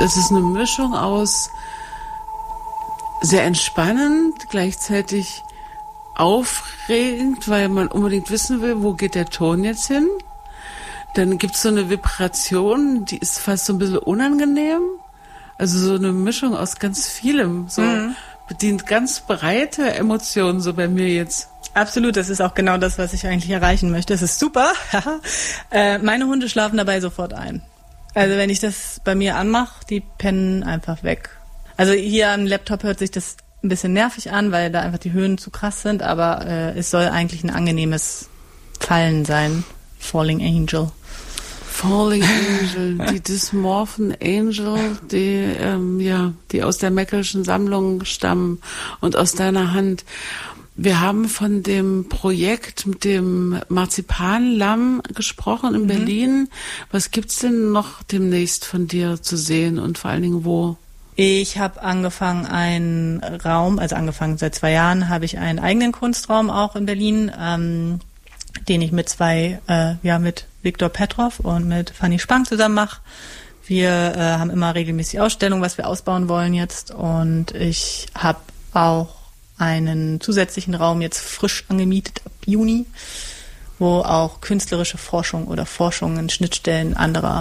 Es ist eine Mischung aus sehr entspannend, gleichzeitig aufregend, weil man unbedingt wissen will, wo geht der Ton jetzt hin. Dann gibt es so eine Vibration, die ist fast so ein bisschen unangenehm. Also so eine Mischung aus ganz vielem. So bedient ganz breite Emotionen so bei mir jetzt. Absolut, das ist auch genau das, was ich eigentlich erreichen möchte. Das ist super. Meine Hunde schlafen dabei sofort ein. Also wenn ich das bei mir anmache, die pennen einfach weg. Also hier am Laptop hört sich das ein bisschen nervig an, weil da einfach die Höhen zu krass sind, aber es soll eigentlich ein angenehmes Fallen sein. Falling Angel. Falling Angel, die Dysmorphen Angel, die aus der Meckelschen Sammlung stammen und aus deiner Hand. Wir haben von dem Projekt mit dem Marzipanlamm gesprochen in Berlin. Was gibt's denn noch demnächst von dir zu sehen und vor allen Dingen wo? Ich habe angefangen seit 2 Jahren habe ich einen eigenen Kunstraum auch in Berlin, den ich mit mit Viktor Petrov und mit Fanny Spang zusammen mache. Wir haben immer regelmäßig Ausstellungen, was wir ausbauen wollen jetzt. Und ich habe auch einen zusätzlichen Raum jetzt frisch angemietet ab Juni, wo auch künstlerische Forschung oder Forschung in Schnittstellen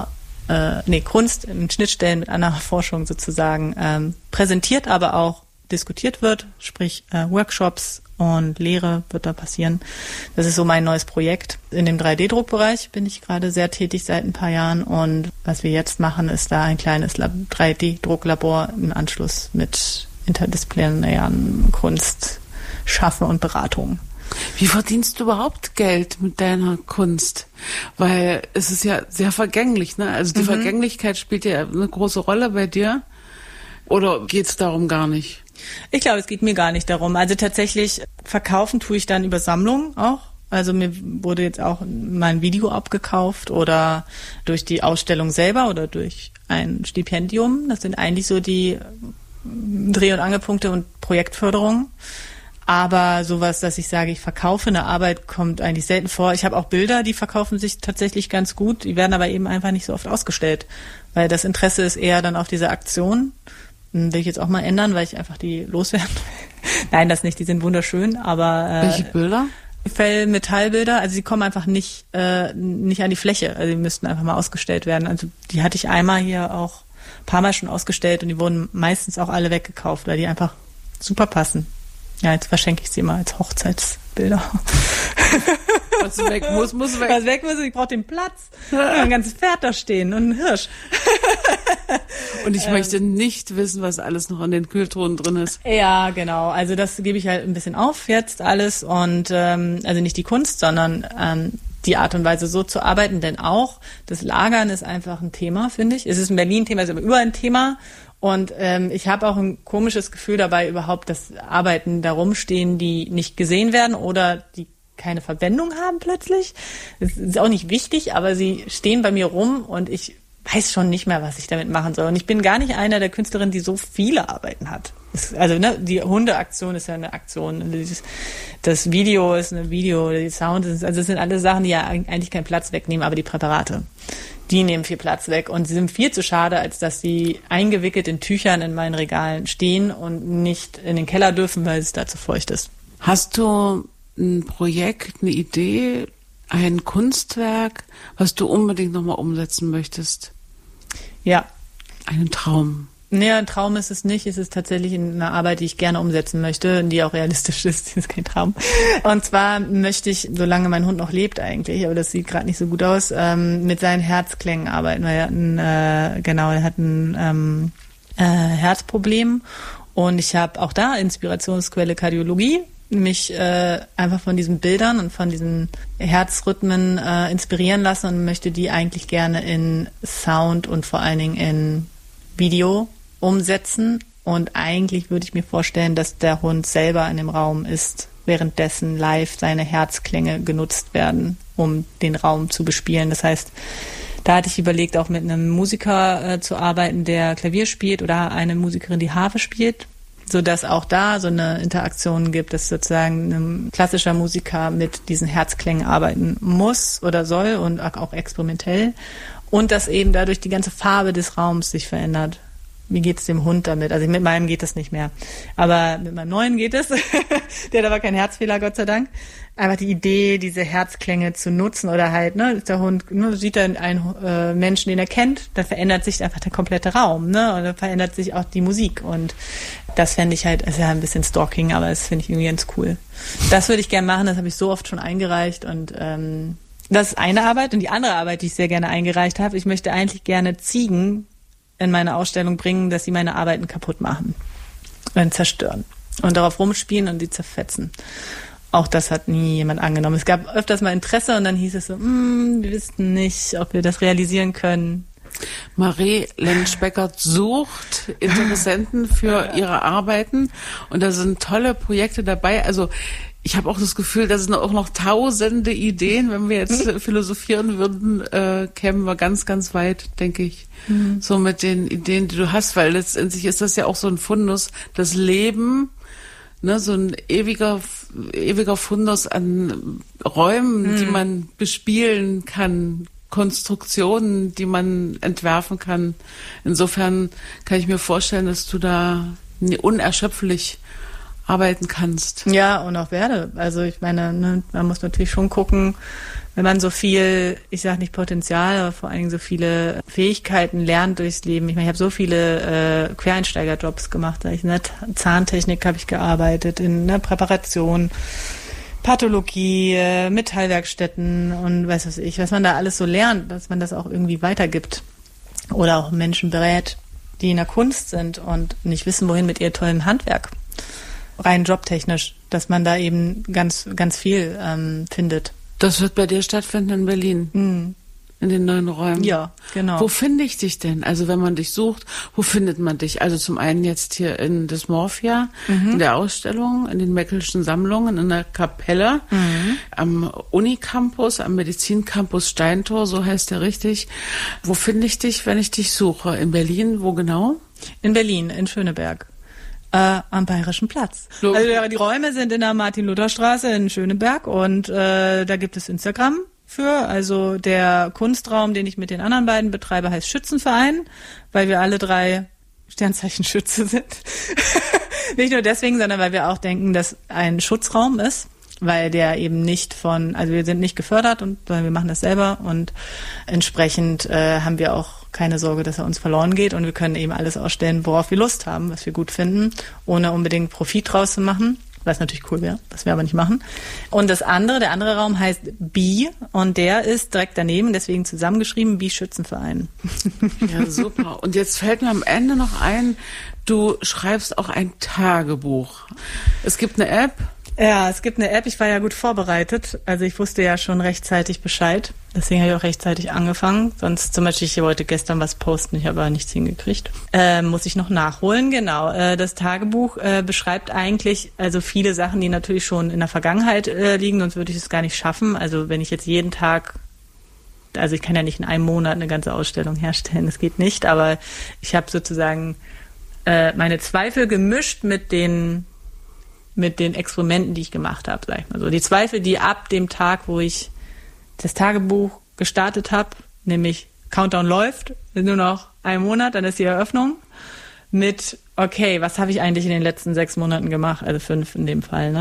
Kunst in Schnittstellen mit anderer Forschung sozusagen präsentiert, aber auch diskutiert wird, sprich Workshops und Lehre wird da passieren. Das ist so mein neues Projekt. In dem 3D-Druckbereich bin ich gerade sehr tätig seit ein paar Jahren und was wir jetzt machen, ist da ein kleines 3D-Drucklabor im Anschluss mit interdisziplinären Kunst, Schaffen und Beratung. Wie verdienst du überhaupt Geld mit deiner Kunst? Weil es ist ja sehr vergänglich, ne? Also die Vergänglichkeit spielt ja eine große Rolle bei dir. Oder geht's darum gar nicht? Ich glaube, es geht mir gar nicht darum. Also tatsächlich verkaufen tue ich dann über Sammlungen auch. Also mir wurde jetzt auch mein Video abgekauft oder durch die Ausstellung selber oder durch ein Stipendium. Das sind eigentlich so die Dreh- und Angelpunkte und Projektförderung. Aber sowas, dass ich sage, ich verkaufe eine Arbeit, kommt eigentlich selten vor. Ich habe auch Bilder, die verkaufen sich tatsächlich ganz gut. Die werden aber eben einfach nicht so oft ausgestellt, weil das Interesse ist eher dann auf diese Aktion. Will ich jetzt auch mal ändern, weil ich einfach die loswerden will. Nein, das nicht, die sind wunderschön, aber... Welche Bilder? Metallbilder, also sie kommen einfach nicht an die Fläche. Also die müssten einfach mal ausgestellt werden. Also die hatte ich einmal hier auch ein paar Mal schon ausgestellt und die wurden meistens auch alle weggekauft, weil die einfach super passen. Ja, jetzt verschenke ich sie immer als Hochzeitsbilder. Was weg muss weg. Was weg muss, ich brauche den Platz. Ein ganzes Pferd da stehen und ein Hirsch. Und ich möchte nicht wissen, was alles noch an den Kühltruhen drin ist. Ja, genau. Also das gebe ich halt ein bisschen auf jetzt alles und also nicht die Kunst, sondern die Art und Weise so zu arbeiten, denn auch das Lagern ist einfach ein Thema, finde ich. Es ist in Berlin ein Thema, es ist aber überall ein Thema. Und ich habe auch ein komisches Gefühl dabei überhaupt, dass Arbeiten da rumstehen, die nicht gesehen werden oder die keine Verwendung haben plötzlich. Das ist auch nicht wichtig, aber sie stehen bei mir rum und ich weiß schon nicht mehr, was ich damit machen soll. Und ich bin gar nicht einer der Künstlerinnen, die so viele Arbeiten hat. Also die Hundeaktion ist ja eine Aktion. Das Video ist ein Video, die Sound ist, also es sind alle Sachen, die ja eigentlich keinen Platz wegnehmen, aber die Präparate, die nehmen viel Platz weg und sie sind viel zu schade, als dass sie eingewickelt in Tüchern in meinen Regalen stehen und nicht in den Keller dürfen, weil es da zu feucht ist. Hast du ein Projekt, eine Idee, ein Kunstwerk, was du unbedingt nochmal umsetzen möchtest? Ja. Einen Traum? Nee, ein Traum ist es nicht. Es ist tatsächlich eine Arbeit, die ich gerne umsetzen möchte, die auch realistisch ist. Das ist kein Traum. Und zwar möchte ich, solange mein Hund noch lebt eigentlich, aber das sieht gerade nicht so gut aus, mit seinen Herzklängen arbeiten. Weil er hat ein Herzproblem und ich habe auch da Inspirationsquelle Kardiologie, mich einfach von diesen Bildern und von diesen Herzrhythmen inspirieren lassen und möchte die eigentlich gerne in Sound und vor allen Dingen in Video umsetzen. Und eigentlich würde ich mir vorstellen, dass der Hund selber in dem Raum ist, währenddessen live seine Herzklänge genutzt werden, um den Raum zu bespielen. Das heißt, da hatte ich überlegt, auch mit einem Musiker zu arbeiten, der Klavier spielt oder eine Musikerin, die Harfe spielt, sodass auch da so eine Interaktion gibt, dass sozusagen ein klassischer Musiker mit diesen Herzklängen arbeiten muss oder soll und auch experimentell und dass eben dadurch die ganze Farbe des Raums sich verändert. wie geht's dem Hund damit? Also mit meinem geht das nicht mehr. Aber mit meinem neuen geht es. Der hat aber keinen Herzfehler, Gott sei Dank. Aber die Idee, diese Herzklänge zu nutzen oder halt, ist der Hund, sieht er einen Menschen, den er kennt, dann verändert sich einfach der komplette Raum, Und dann verändert sich auch die Musik. Und das fände ich halt, ist ja ein bisschen Stalking, aber das finde ich irgendwie ganz cool. Das würde ich gerne machen, das habe ich so oft schon eingereicht und das ist eine Arbeit. Und die andere Arbeit, die ich sehr gerne eingereicht habe, ich möchte eigentlich gerne Ziegen in meine Ausstellung bringen, dass sie meine Arbeiten kaputt machen und zerstören und darauf rumspielen und die zerfetzen. Auch das hat nie jemand angenommen. Es gab öfters mal Interesse und dann hieß es so, wir wissen nicht, ob wir das realisieren können. Marie Lensch-Beckert sucht Interessenten für ihre Arbeiten und da sind tolle Projekte dabei. Also ich habe auch das Gefühl, dass es auch noch tausende Ideen, wenn wir jetzt philosophieren würden, kämen wir ganz, ganz weit, denke ich. So mit den Ideen, die du hast, weil letztendlich ist das ja auch so ein Fundus, das Leben, so ein ewiger Fundus an Räumen, die man bespielen kann, Konstruktionen, die man entwerfen kann. Insofern kann ich mir vorstellen, dass du da unerschöpflich arbeiten kannst. Ja, und auch werde. Also ich meine, man muss natürlich schon gucken, wenn man so viel, ich sage nicht Potenzial, aber vor allen Dingen so viele Fähigkeiten lernt durchs Leben. Ich meine, ich habe so viele Quereinsteigerjobs gemacht. In der Zahntechnik habe ich gearbeitet, in der Präparation, Pathologie, Metallwerkstätten und was man da alles so lernt, dass man das auch irgendwie weitergibt. Oder auch Menschen berät, die in der Kunst sind und nicht wissen, wohin mit ihr tollem Handwerk. Rein jobtechnisch, dass man da eben ganz, ganz viel findet. Das wird bei dir stattfinden in Berlin, in den neuen Räumen. Ja, genau. Wo finde ich dich denn? Also wenn man dich sucht, wo findet man dich? Also zum einen jetzt hier in Dysmorphia, in der Ausstellung, in den Meckelschen Sammlungen, in der Kapelle, am Unicampus, am Medizincampus Steintor, so heißt der richtig. Wo finde ich dich, wenn ich dich suche? In Berlin, wo genau? In Berlin, in Schöneberg. Am Bayerischen Platz. Also die Räume sind in der Martin-Luther-Straße in Schöneberg und da gibt es Instagram für. Also der Kunstraum, den ich mit den anderen beiden betreibe, heißt Schützenverein, weil wir alle 3 Sternzeichen Schütze sind. Nicht nur deswegen, sondern weil wir auch denken, dass ein Schutzraum ist, weil der eben nicht also wir sind nicht gefördert, sondern wir machen das selber und entsprechend haben wir auch keine Sorge, dass er uns verloren geht und wir können eben alles ausstellen, worauf wir Lust haben, was wir gut finden, ohne unbedingt Profit draus zu machen, was natürlich cool wäre, was wir aber nicht machen. Und der andere Raum heißt BI und der ist direkt daneben, deswegen zusammengeschrieben, BI Schützenverein. Ja, super. Und jetzt fällt mir am Ende noch ein, du schreibst auch ein Tagebuch. Es gibt eine App. Ja, es gibt eine App, ich war ja gut vorbereitet, also ich wusste ja schon rechtzeitig Bescheid, deswegen habe ich auch rechtzeitig angefangen, sonst zum Beispiel, ich wollte gestern was posten, ich habe aber nichts hingekriegt. Muss ich noch nachholen, genau. Das Tagebuch beschreibt eigentlich also viele Sachen, die natürlich schon in der Vergangenheit liegen, sonst würde ich es gar nicht schaffen, also wenn ich jetzt jeden Tag, also ich kann ja nicht in einem Monat eine ganze Ausstellung herstellen, das geht nicht, aber ich habe sozusagen meine Zweifel gemischt mit den Experimenten, die ich gemacht habe, sag ich mal so. Die Zweifel, die ab dem Tag, wo ich das Tagebuch gestartet habe, nämlich Countdown läuft, nur noch 1 Monat, dann ist die Eröffnung, mit, okay, was habe ich eigentlich in den letzten 6 Monaten gemacht, also 5 in dem Fall,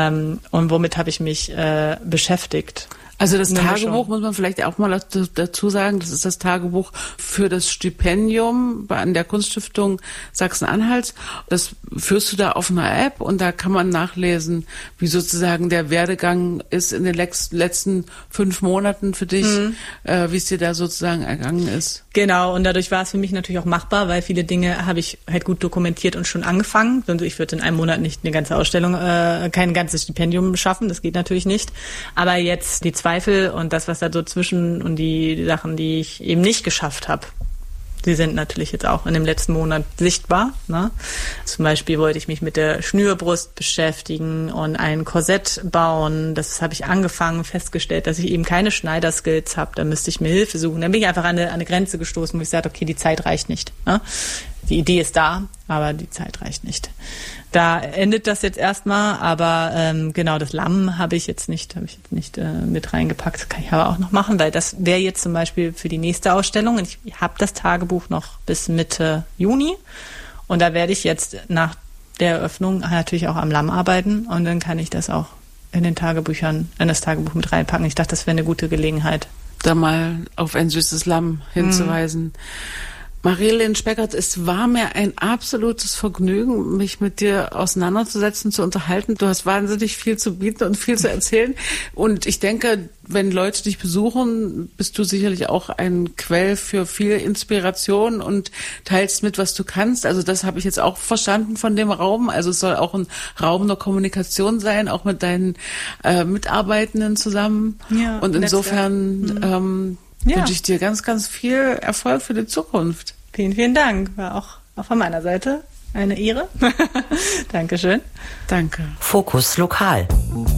und womit habe ich mich beschäftigt. Also das Tagebuch muss man vielleicht auch mal dazu sagen, das ist das Tagebuch für das Stipendium an der Kunststiftung Sachsen-Anhalt. Das führst du da auf einer App und da kann man nachlesen, wie sozusagen der Werdegang ist in den letzten 5 Monaten für dich, wie es dir da sozusagen ergangen ist. Genau, und dadurch war es für mich natürlich auch machbar, weil viele Dinge habe ich halt gut dokumentiert und schon angefangen. Also ich würde in einem Monat nicht eine ganze Ausstellung, kein ganzes Stipendium schaffen, das geht natürlich nicht. Aber jetzt die Zweifel und das, was da so zwischen und die Sachen, die ich eben nicht geschafft habe, die sind natürlich jetzt auch in dem letzten Monat sichtbar. Zum Beispiel wollte ich mich mit der Schnürbrust beschäftigen und ein Korsett bauen. Das habe ich angefangen, festgestellt, dass ich eben keine Schneiderskills habe. Da müsste ich mir Hilfe suchen. Dann bin ich einfach an eine Grenze gestoßen, wo ich sagte, okay, die Zeit reicht nicht. Die Idee ist da, aber die Zeit reicht nicht. Da endet das jetzt erstmal, aber genau, das Lamm habe ich jetzt nicht mit reingepackt. Das kann ich aber auch noch machen, weil das wäre jetzt zum Beispiel für die nächste Ausstellung. Ich habe das Tagebuch noch bis Mitte Juni und da werde ich jetzt nach der Eröffnung natürlich auch am Lamm arbeiten und dann kann ich das auch in das Tagebuch mit reinpacken. Ich dachte, das wäre eine gute Gelegenheit, da mal auf ein süßes Lamm hinzuweisen. Marilyn Speckert, es war mir ein absolutes Vergnügen, mich mit dir auseinanderzusetzen, zu unterhalten. Du hast wahnsinnig viel zu bieten und viel zu erzählen. Und ich denke, wenn Leute dich besuchen, bist du sicherlich auch ein Quell für viel Inspiration und teilst mit, was du kannst. Also das habe ich jetzt auch verstanden von dem Raum. Also es soll auch ein Raum der Kommunikation sein, auch mit deinen Mitarbeitenden zusammen. Ja, und insofern wünsche ich dir ganz, ganz viel Erfolg für die Zukunft. Vielen, vielen Dank. War auch von meiner Seite eine Ehre. Dankeschön. Danke. Fokus Lokal.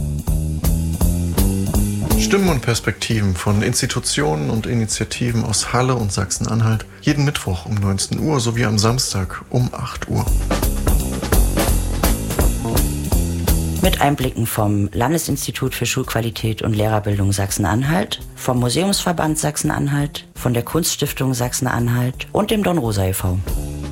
Stimmen und Perspektiven von Institutionen und Initiativen aus Halle und Sachsen-Anhalt. Jeden Mittwoch um 19 Uhr sowie am Samstag um 8 Uhr. Mit Einblicken vom Landesinstitut für Schulqualität und Lehrerbildung Sachsen-Anhalt, vom Museumsverband Sachsen-Anhalt, von der Kunststiftung Sachsen-Anhalt und dem Dornrosa e.V.